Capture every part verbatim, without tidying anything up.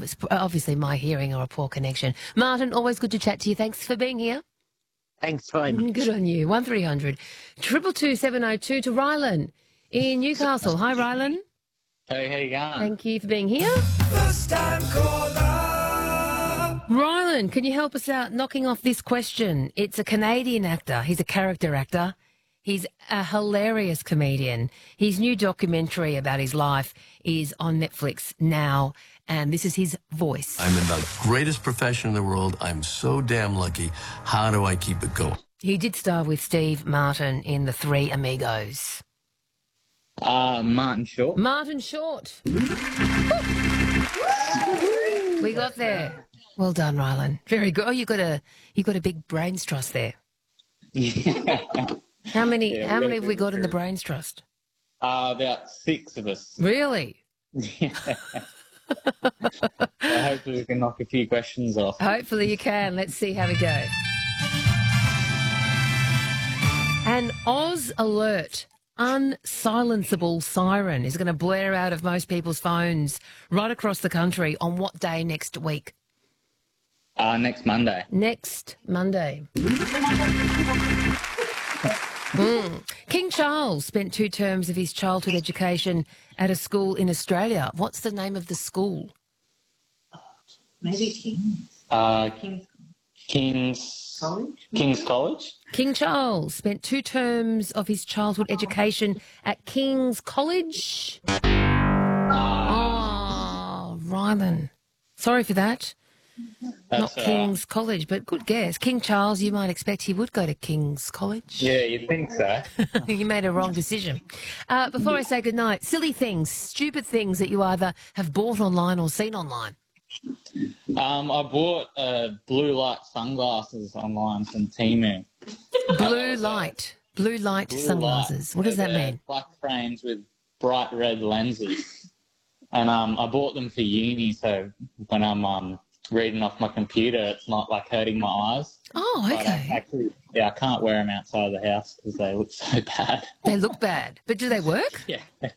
it's obviously my hearing or a poor connection. Martin, always good to chat to you. Thanks for being here. Thanks, fine. Good on you. One three hundred triple two seven oh two to Rylan in Newcastle. Hi, Rylan. Hey, how you going? Thank you for being here. First time caller. Rylan, can you help us out knocking off this question? It's a Canadian actor. He's a character actor. He's a hilarious comedian. His new documentary about his life is on Netflix now, and this is his voice. I'm in the greatest profession in the world. I'm so damn lucky. How do I keep it going? He did star with Steve Martin in The Three Amigos. Uh, Martin Short. Martin Short. We got there. Well done, Rylan. Very good. Oh, you got a you got a big brains trust there. Yeah. How many? Yeah, how we many got have we a got in the group. brains trust? Uh, about six of us. Really? Yeah. So hopefully we can knock a few questions off. Hopefully you can. Let's see how we go. An Oz Alert unsilenceable siren is going to blare out of most people's phones right across the country on what day next week? Uh, next Monday. Next Monday. Mm. King Charles spent two terms of his childhood education at a school in Australia. What's the name of the school? Maybe King's. Uh, King's King's College? King's College. King Charles spent two terms of his childhood education at King's College. Oh, Rylan. Sorry for that. That's, Not uh, King's College, but good guess. King Charles, you might expect he would go to King's College. Yeah, you'd think so. You made a wrong decision. Uh, before I say goodnight, silly things, stupid things that you either have bought online or seen online. Um, I bought uh, blue light sunglasses online from Temu. Blue light. Blue light Blue sunglasses. light. What does that They're mean? Black frames with bright red lenses. And um, I bought them for uni, so when I'm um, reading off my computer, it's not like hurting my eyes. Oh, But I okay. actually, yeah, I can't wear them outside the house because they look so bad. They look bad, but do they work? Yeah.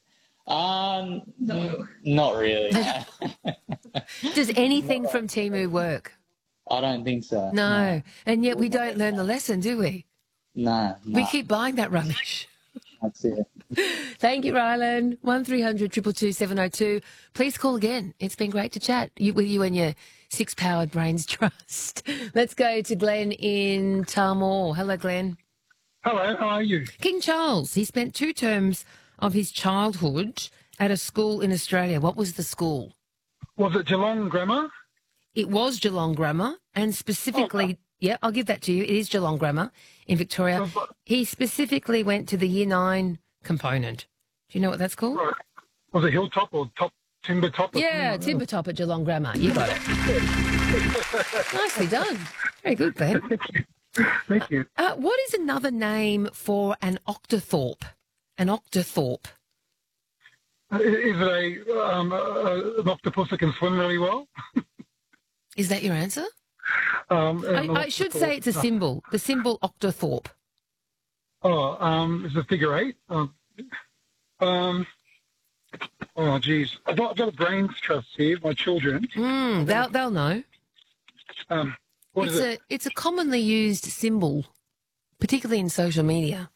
Um, no. Not really. No. Does anything from Temu work? I don't think so. No. And yet we don't learn the lesson, do we? No. no, We no. keep buying that rubbish. That's it. Thank you, Rylan. one three hundred two two two seven oh two. Please call again. It's been great to chat you, with you and your six-powered brains trust. Let's go to Glenn in Tarmore. Hello, Glenn. Hello, how are you? King Charles, he spent two terms of his childhood at a school in Australia. What was the school? Was it Geelong Grammar? It was Geelong Grammar, and specifically, yeah, I'll give that to you. It is Geelong Grammar in Victoria. He specifically went to the Year Nine component. Do you know what that's called? Right. Was it Hilltop or Top Timber Top? Or Yeah, something? Timber Top at Geelong Grammar. You got it. Nicely done. Very good, Glenn. Thank you. Uh, what is another name for an octothorpe? An octothorpe. Uh, Is it a, um, a, an octopus that can swim really well? Is that your answer? Um, I, an I should octopus- say it's a symbol. The symbol octothorpe. Oh, um, it's a figure eight. Um, um, oh, geez. I've got, I've got a brains trust here, my children. Mm, they'll, they'll know. Um, what It's is a it? it's a commonly used symbol, particularly in social media.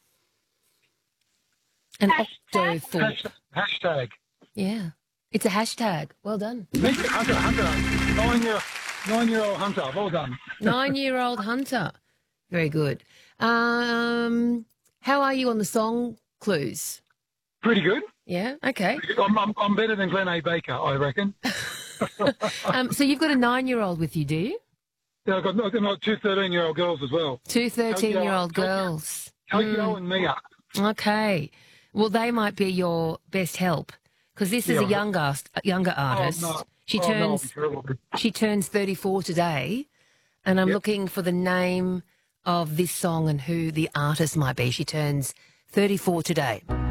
An octothorpe. Hashtag. Hashtag. Yeah. It's a hashtag. Well done. Thank you, Hunter, Hunter. Nine-year, nine-year-old Hunter. Well done. Nine-year-old Hunter. Very good. Um, how are you on the song clues? Pretty good. Yeah? Okay. I'm, I'm, I'm better than Glenn A. Baker, I reckon. Um, so you've got a nine-year-old with you, do you? Yeah, I've got, I've got two thirteen-year-old girls as well. Two thirteen-year-old Tokyo- girls. Tokyo and Mia. Okay. Well, they might be your best help because this is Yeah. a younger, a younger artist. Oh, no. She Oh, no, turns I'm terrible. she turns thirty-four today, and I'm Yep. looking for the name of this song and who the artist might be. She turns thirty-four today.